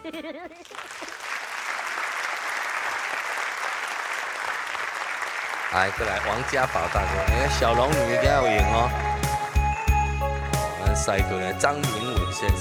来，过来，王家宝大哥，你看小龙女给他有赢哦。我们帅哥呢，张明文先生。